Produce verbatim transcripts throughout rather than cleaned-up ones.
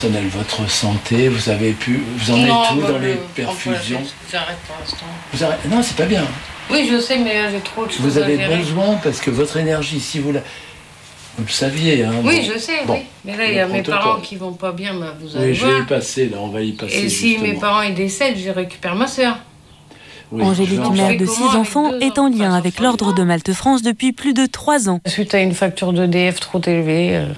Votre santé, vous avez pu, vous en non, êtes tout bah, dans les le, perfusions. J'arrête pour l'instant. Vous arrêtez, non, c'est pas bien. Oui, je sais, mais là, j'ai trop de choses vous avez à gérer. besoin, parce que votre énergie, si vous la... Vous le saviez, hein. Oui, bon. je sais, bon. oui. Mais là, il y a mes parents qui vont pas bien, bah, vous allez oui, voir. je vais y passer, là, on va y passer. Et si justement. mes parents ils décèdent, je récupère ma sœur. Oui, Angélique, mère de six enfants, est en lien avec l'Ordre de Malte France depuis plus de trois ans. Suite à une facture d'E D F trop élevée, euh,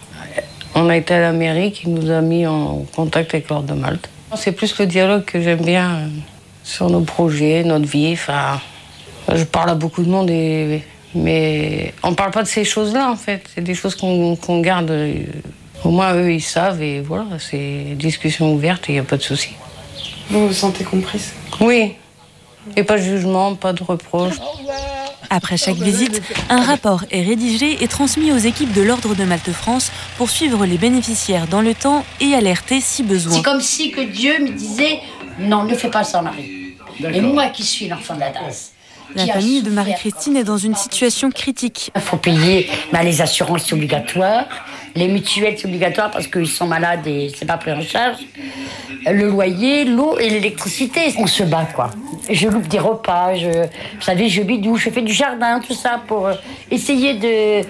on a été à la mairie qui nous a mis en contact avec l'Ordre de Malte. C'est plus le dialogue que j'aime bien euh, sur nos projets, notre vie. Enfin, je parle à beaucoup de monde, et, mais on parle pas de ces choses-là en fait. C'est des choses qu'on qu'on garde. Euh, au moins eux ils savent et voilà, c'est discussion ouverte et il n'y a pas de souci. Vous vous sentez comprise? Oui. Et pas de jugement, pas de reproche. Après chaque visite, un rapport est rédigé et transmis aux équipes de l'Ordre de Malte France pour suivre les bénéficiaires dans le temps et alerter si besoin. C'est comme si que Dieu me disait « Non, ne fais pas ça, Marie. » Et moi qui suis l'enfant de la tasse. La famille de Marie-Christine est dans une situation critique. Il faut payer bah, les assurances obligatoires, les mutuelles c'est obligatoire parce qu'ils sont malades et c'est pas pris en charge. Le loyer, l'eau et l'électricité. On se bat, quoi. Je loupe des repas, je, vous savez, je bidouche, je fais du jardin, tout ça pour euh, essayer de,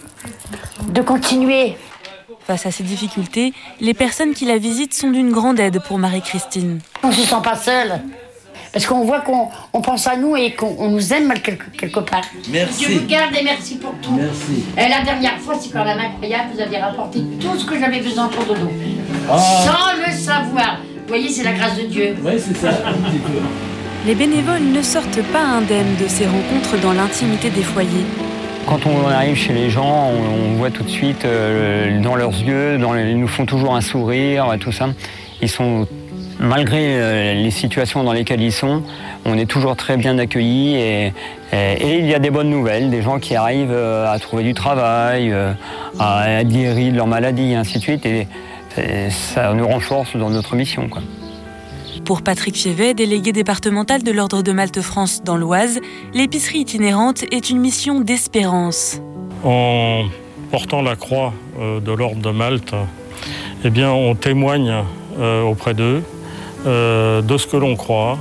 de continuer. Face à ces difficultés, les personnes qui la visitent sont d'une grande aide pour Marie-Christine. On ne se sent pas seul. Parce qu'on voit qu'on on pense à nous et qu'on on nous aime mal quelque, quelque part. Merci. Dieu vous garde et merci pour tout. Merci. Et la dernière fois, c'est quand même incroyable, vous avez rapporté tout ce que j'avais besoin pour Dodo. Oh. Sans le savoir. Vous voyez, c'est la grâce de Dieu. Oui, c'est ça, un petit peu. Les bénévoles ne sortent pas indemnes de ces rencontres dans l'intimité des foyers. Quand on arrive chez les gens, on, on voit tout de suite euh, dans leurs yeux, dans les, ils nous font toujours un sourire, tout ça. Ils sont, malgré euh, les situations dans lesquelles ils sont, on est toujours très bien accueillis et, et, et il y a des bonnes nouvelles, des gens qui arrivent euh, à trouver du travail, euh, à, à guérir de leur maladie, et ainsi de suite. Et, et ça nous renforce dans notre mission, quoi. Pour Patrick Fievet, délégué départemental de l'Ordre de Malte France dans l'Oise, l'épicerie itinérante est une mission d'espérance. En portant la croix de l'Ordre de Malte, eh bien, on témoigne euh, auprès d'eux euh, de ce que l'on croit.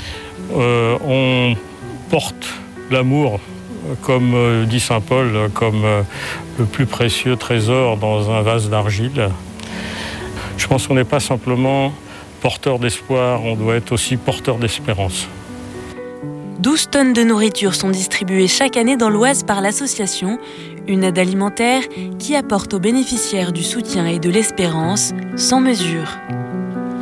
Euh, on porte l'amour, comme euh, dit saint Paul, comme euh, le plus précieux trésor dans un vase d'argile. Je pense qu'on n'est pas simplement porteur d'espoir, on doit être aussi porteur d'espérance. douze tonnes de nourriture sont distribuées chaque année dans l'Oise par l'association, une aide alimentaire qui apporte aux bénéficiaires du soutien et de l'espérance sans mesure.